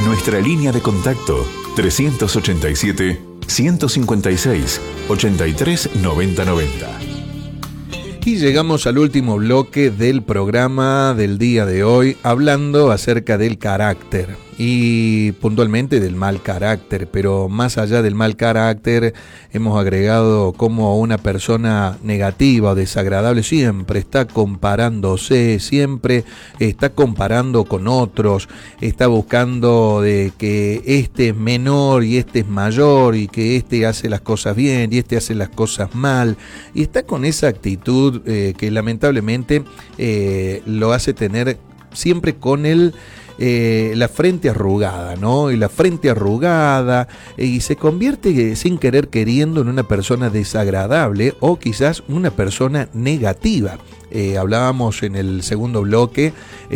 Nuestra línea de contacto 387-156-839090. Y llegamos al último bloque del programa del día de hoy, hablando acerca del carácter y puntualmente del mal carácter, pero más allá del mal carácter hemos agregado cómo una persona negativa o desagradable siempre está comparándose, siempre está comparando con otros, está buscando de que este es menor y este es mayor y que este hace las cosas bien y este hace las cosas mal, y está con esa actitud que lamentablemente lo hace tener siempre con la frente arrugada, ¿no? Y la frente arrugada y se convierte sin querer queriendo en una persona desagradable o quizás una persona negativa. Hablábamos en el segundo bloque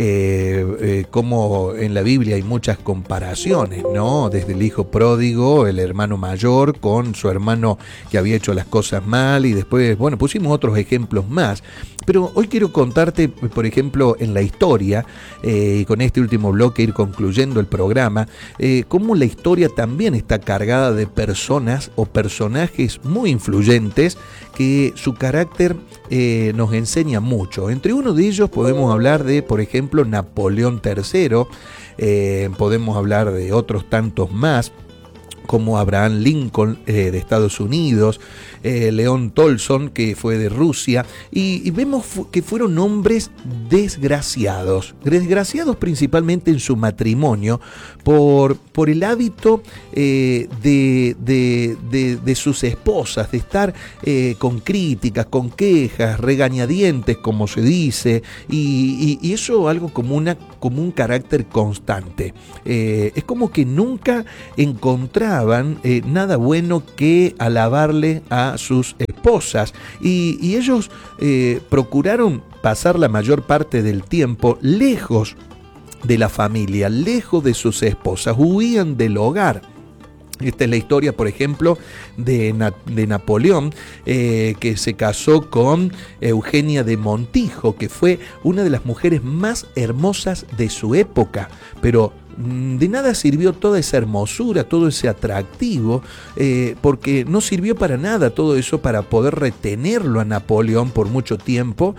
cómo en la Biblia hay muchas comparaciones, ¿no? Desde el hijo pródigo, el hermano mayor con su hermano que había hecho las cosas mal, y después, bueno, pusimos otros ejemplos más. Pero hoy quiero contarte, por ejemplo, en la historia, y con este último bloque ir concluyendo el programa, cómo la historia también está cargada de personas o personajes muy influyentes que su carácter nos enseña mucho. Entre uno de ellos podemos hablar de, por ejemplo, Napoleón III, podemos hablar de otros tantos más, como Abraham Lincoln de Estados Unidos, León Tolson, que fue de Rusia, y vemos que fueron hombres desgraciados principalmente en su matrimonio, por el hábito de sus esposas, de estar con críticas, con quejas, regañadientes, como se dice, y eso algo como un carácter constante. Es como que nunca encontraban nada bueno que alabarle a sus esposas, y ellos procuraron pasar la mayor parte del tiempo lejos de la familia, lejos de sus esposas, huían del hogar. Esta es la historia, por ejemplo, de Napoleón, que se casó con Eugenia de Montijo, que fue una de las mujeres más hermosas de su época, pero de nada sirvió toda esa hermosura, todo ese atractivo, porque no sirvió para nada todo eso para poder retenerlo a Napoleón por mucho tiempo,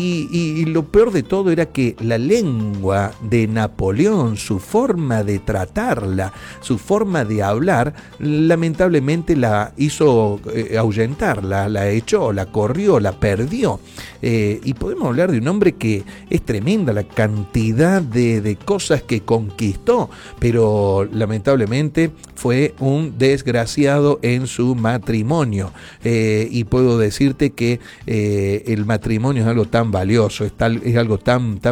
y lo peor de todo era que la lengua de Napoleón, su forma de tratarla, su forma de hablar, lamentablemente la hizo ahuyentar, la echó, la corrió, la perdió, y podemos hablar de un hombre que es tremenda la cantidad de cosas que conquistó, pero lamentablemente fue un desgraciado en su matrimonio, y puedo decirte que el matrimonio es algo tan valioso, es algo tan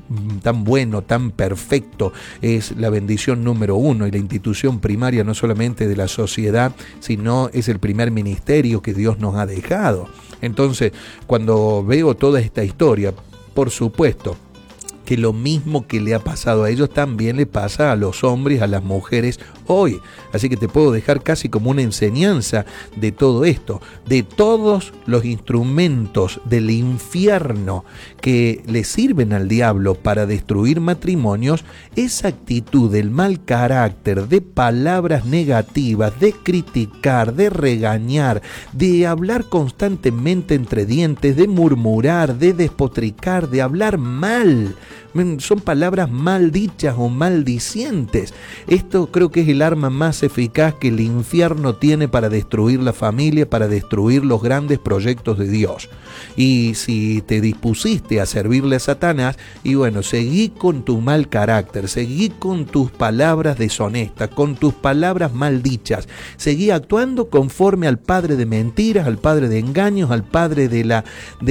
bueno, tan perfecto, es la bendición número uno y la institución primaria no solamente de la sociedad, sino es el primer ministerio que Dios nos ha dejado. Entonces, cuando veo toda esta historia, por supuesto que lo mismo que le ha pasado a ellos también le pasa a los hombres, a las mujeres hoy. Así que te puedo dejar casi como una enseñanza de todo esto, de todos los instrumentos del infierno que le sirven al diablo para destruir matrimonios. Esa actitud del mal carácter, de palabras negativas, de criticar, de regañar, de hablar constantemente entre dientes, de murmurar, de despotricar, de hablar mal. Son palabras maldichas o maldicientes. Esto creo que es el arma más eficaz que el infierno tiene para destruir la familia, para destruir los grandes proyectos de Dios. Y si te dispusiste a servirle a Satanás, y bueno, seguí con tu mal carácter, seguí con tus palabras deshonestas, con tus palabras maldichas, seguí actuando conforme al padre de mentiras, al padre de engaños, al padre del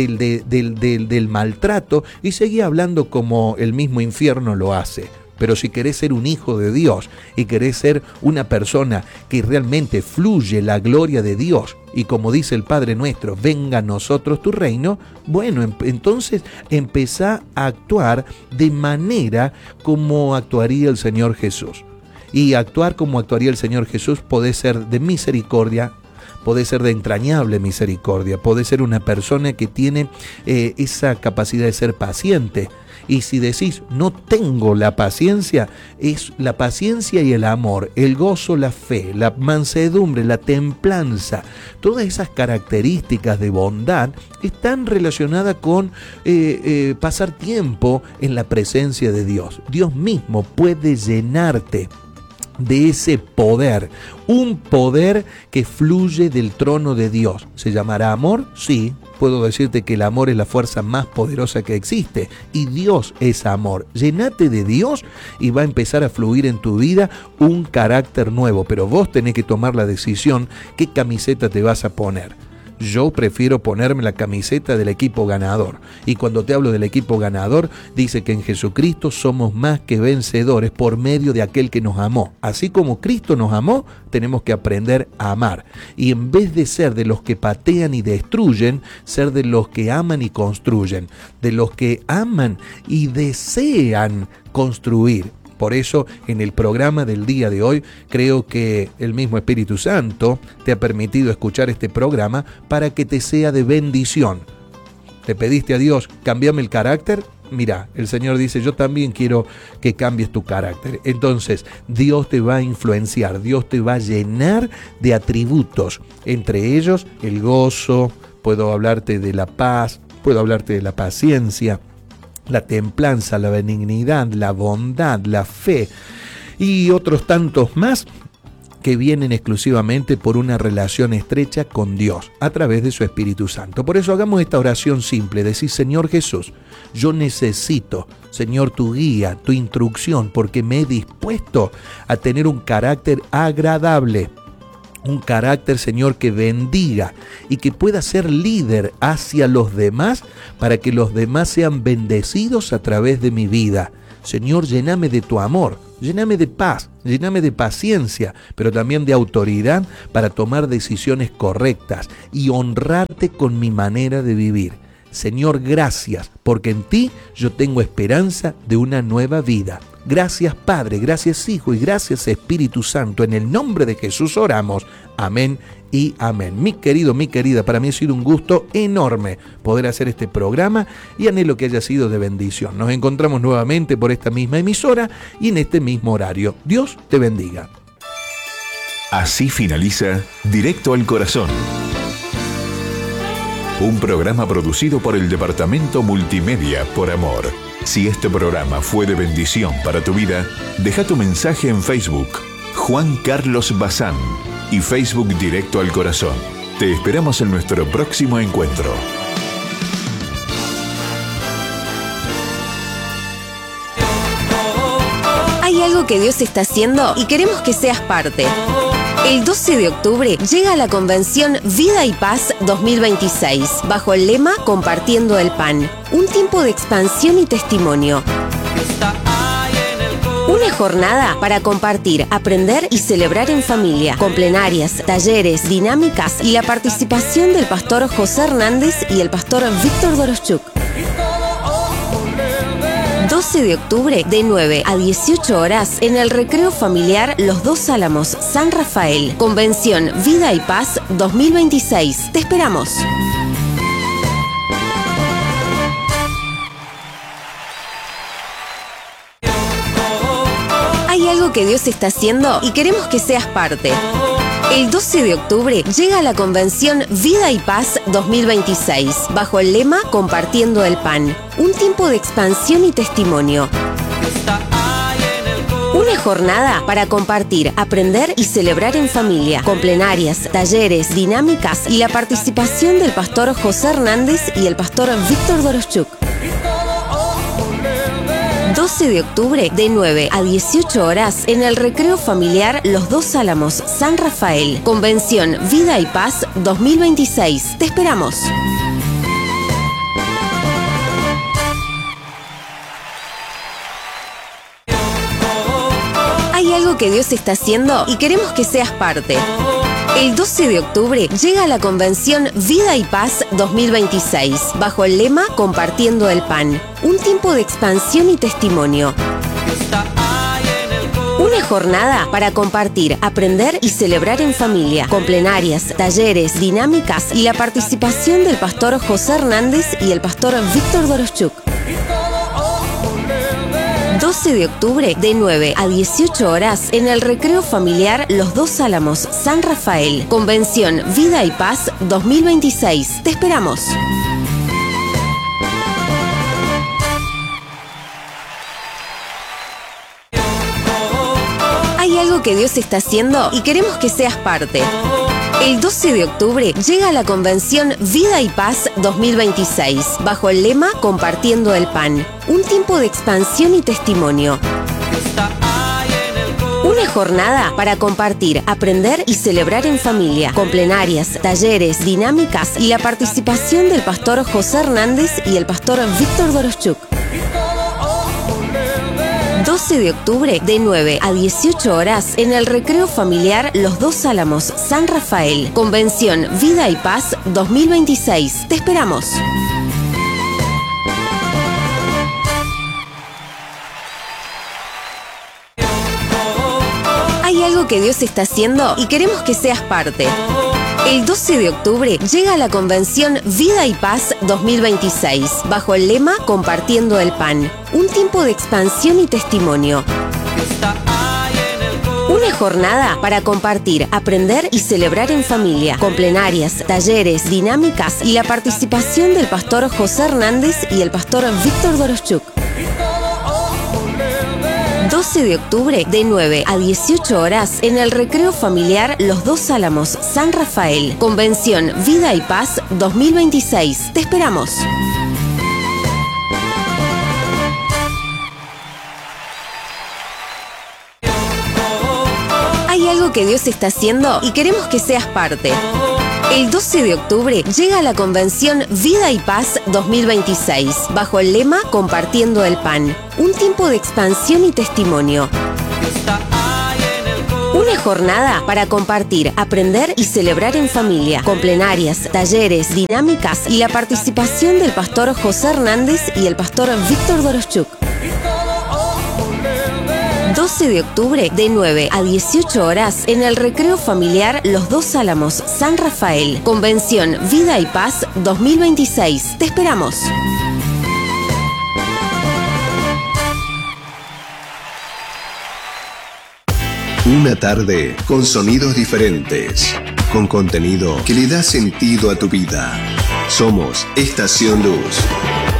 maltrato, y seguí hablando como el mismo infierno lo hace. Pero si querés ser un hijo de Dios y querés ser una persona que realmente fluye la gloria de Dios, y como dice el Padre Nuestro, venga a nosotros tu reino, bueno, entonces empezá a actuar de manera como actuaría el Señor Jesús. Y actuar como actuaría el Señor Jesús puede ser de misericordia, puede ser de entrañable misericordia, puede ser una persona que tiene esa capacidad de ser paciente, Y si decís, no tengo la paciencia, es la paciencia y el amor, el gozo, la fe, la mansedumbre, la templanza, todas esas características de bondad están relacionadas con pasar tiempo en la presencia de Dios. Dios mismo puede llenarte de ese poder, un poder que fluye del trono de Dios. ¿Se llamará amor? Sí, puedo decirte que el amor es la fuerza más poderosa que existe y Dios es amor. Llénate de Dios y va a empezar a fluir en tu vida un carácter nuevo, pero vos tenés que tomar la decisión qué camiseta te vas a poner. Yo prefiero ponerme la camiseta del equipo ganador. Y cuando te hablo del equipo ganador, dice que en Jesucristo somos más que vencedores por medio de aquel que nos amó. Así como Cristo nos amó, tenemos que aprender a amar. Y en vez de ser de los que patean y destruyen, ser de los que aman y construyen. De los que aman y desean construir. Por eso, en el programa del día de hoy, creo que el mismo Espíritu Santo te ha permitido escuchar este programa para que te sea de bendición. ¿Te pediste a Dios, cámbiame el carácter? Mira, el Señor dice, yo también quiero que cambies tu carácter. Entonces, Dios te va a influenciar, Dios te va a llenar de atributos. Entre ellos, el gozo, puedo hablarte de la paz, puedo hablarte de la paciencia, la templanza, la benignidad, la bondad, la fe y otros tantos más que vienen exclusivamente por una relación estrecha con Dios a través de su Espíritu Santo. Por eso hagamos esta oración simple, decir, Señor Jesús, yo necesito, Señor, tu guía, tu instrucción, porque me he dispuesto a tener un carácter agradable. Un carácter, Señor, que bendiga y que pueda ser líder hacia los demás para que los demás sean bendecidos a través de mi vida. Señor, lléname de tu amor, lléname de paz, lléname de paciencia, pero también de autoridad para tomar decisiones correctas y honrarte con mi manera de vivir. Señor, gracias, porque en ti yo tengo esperanza de una nueva vida. Gracias Padre, gracias Hijo y gracias Espíritu Santo. En el nombre de Jesús oramos. Amén y amén. Mi querido, mi querida, para mí ha sido un gusto enorme poder hacer este programa y anhelo que haya sido de bendición. Nos encontramos nuevamente por esta misma emisora y en este mismo horario. Dios te bendiga. Así finaliza Directo al Corazón. Un programa producido por el Departamento Multimedia por Amor. Si este programa fue de bendición para tu vida, deja tu mensaje en Facebook, Juan Carlos Bazán, y Facebook Directo al Corazón. Te esperamos en nuestro próximo encuentro. Hay algo que Dios está haciendo y queremos que seas parte. El 12 de octubre llega la convención Vida y Paz 2026, bajo el lema Compartiendo el Pan. Un tiempo de expansión y testimonio. Una jornada para compartir, aprender y celebrar en familia, con plenarias, talleres, dinámicas y la participación del pastor José Hernández y el pastor Víctor Doroschuk. 12 de octubre de 9 a 18 horas en el Recreo Familiar Los Dos Álamos, San Rafael. Convención Vida y Paz 2026. Te esperamos. Hay algo que Dios está haciendo y queremos que seas parte. El 12 de octubre llega la convención Vida y Paz 2026, bajo el lema Compartiendo el Pan. Un tiempo de expansión y testimonio. Una jornada para compartir, aprender y celebrar en familia, con plenarias, talleres, dinámicas y la participación del pastor José Hernández y el pastor Víctor Doroschuk. 12 de octubre de 9 a 18 horas en el Recreo Familiar Los Dos Álamos, San Rafael. Convención Vida y Paz 2026. Te esperamos. Hay algo que Dios está haciendo y queremos que seas parte. El 12 de octubre llega la convención Vida y Paz 2026, bajo el lema Compartiendo el Pan. Un tiempo de expansión y testimonio. Una jornada para compartir, aprender y celebrar en familia, con plenarias, talleres, dinámicas y la participación del pastor José Hernández y el pastor Víctor Doroschuk. 12 de octubre de 9 a 18 horas en el Recreo Familiar Los Dos Álamos, San Rafael. Convención Vida y Paz 2026. Te esperamos. Hay algo que Dios está haciendo y queremos que seas parte. El 12 de octubre llega la Convención Vida y Paz 2026, bajo el lema Compartiendo el Pan. Un tiempo de expansión y testimonio. Una jornada para compartir, aprender y celebrar en familia, con plenarias, talleres, dinámicas y la participación del pastor José Hernández y el pastor Víctor Doroschuk. 12 de octubre de 9 a 18 horas en el Recreo Familiar Los Dos Álamos, San Rafael. Convención Vida y Paz 2026. Te esperamos. Hay algo que Dios está haciendo y queremos que seas parte. El 12 de octubre llega la Convención Vida y Paz 2026, bajo el lema Compartiendo el Pan. Un tiempo de expansión y testimonio. Una jornada para compartir, aprender y celebrar en familia, con plenarias, talleres, dinámicas y la participación del pastor José Hernández y el pastor Víctor Doroschuk. 12 de octubre de 9 a 18 horas en el Recreo Familiar Los Dos Álamos, San Rafael. Convención Vida y Paz 2026. Te esperamos. Hay algo que Dios está haciendo y queremos que seas parte. El 12 de octubre llega la Convención Vida y Paz 2026, bajo el lema Compartiendo el Pan. Un tiempo de expansión y testimonio. Una jornada para compartir, aprender y celebrar en familia, con plenarias, talleres, dinámicas y la participación del pastor José Hernández y el pastor Víctor Doroschuk. 12 de octubre de 9 a 18 horas en el Recreo Familiar Los Dos Álamos, San Rafael. Convención Vida y Paz 2026. Te esperamos. Una tarde con sonidos diferentes, con contenido que le da sentido a tu vida. Somos Estación Luz.